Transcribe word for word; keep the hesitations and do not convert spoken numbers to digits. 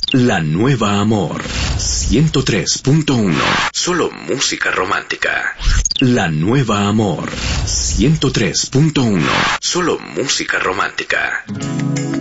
La Nueva Amor ciento tres punto uno. Solo música romántica. La Nueva Amor ciento tres punto uno. Solo música romántica.